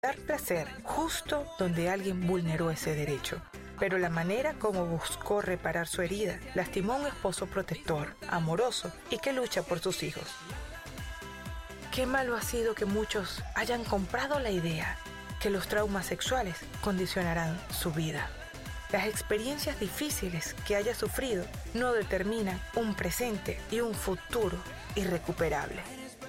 dar placer justo donde alguien vulneró ese derecho. Pero la manera como buscó reparar su herida lastimó a un esposo protector, amoroso y que lucha por sus hijos. Qué malo ha sido que muchos hayan comprado la idea que los traumas sexuales condicionarán su vida. Las experiencias difíciles que haya sufrido no determinan un presente y un futuro irrecuperable.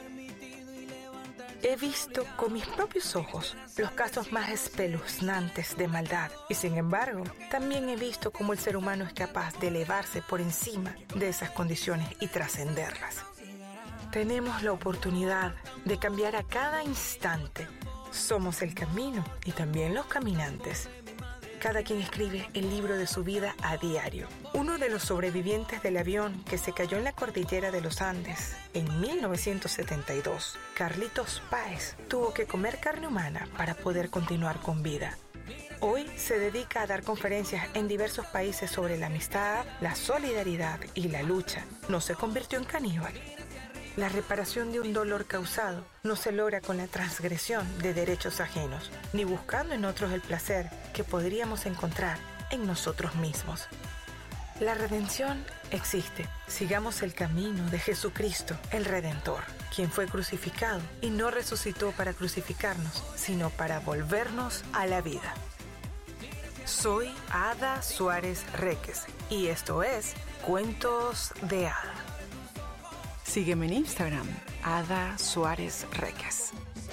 He visto con mis propios ojos los casos más espeluznantes de maldad y, sin embargo, también he visto cómo el ser humano es capaz de elevarse por encima de esas condiciones y trascenderlas. Tenemos la oportunidad de cambiar a cada instante. Somos el camino y también los caminantes. Cada quien escribe el libro de su vida a diario. Uno de los sobrevivientes del avión que se cayó en la cordillera de los Andes en 1972, Carlitos Páez, tuvo que comer carne humana para poder continuar con vida. Hoy se dedica a dar conferencias en diversos países sobre la amistad, la solidaridad y la lucha. No se convirtió en caníbal. La reparación de un dolor causado no se logra con la transgresión de derechos ajenos, ni buscando en otros el placer que podríamos encontrar en nosotros mismos. La redención existe. Sigamos el camino de Jesucristo, el Redentor, quien fue crucificado y no resucitó para crucificarnos, sino para volvernos a la vida. Soy Ada Suárez Reques y esto es Cuentos de Ada. Sígueme en Instagram, Ada Suárez Reques.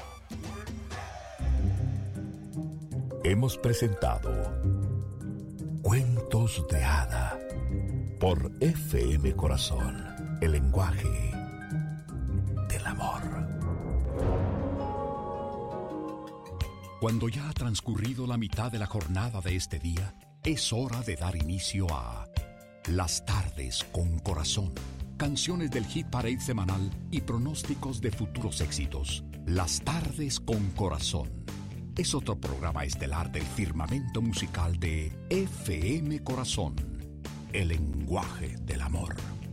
Hemos presentado Cuentos de Ada por FM Corazón, el lenguaje del amor. Cuando ya ha transcurrido la mitad de la jornada de este día, es hora de dar inicio a Las Tardes con Corazón. Canciones del Hit Parade semanal y pronósticos de futuros éxitos. Las Tardes con Corazón. Es otro programa estelar del firmamento musical de FM Corazón, el lenguaje del amor.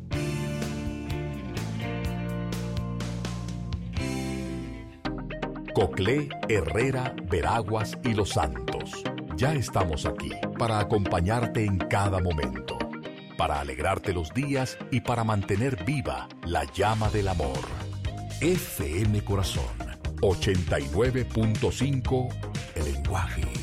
Coclé, Herrera, Veraguas y Los Santos. Ya estamos aquí para acompañarte en cada momento, para alegrarte los días y para mantener viva la llama del amor. FM Corazón 89.5, el lenguaje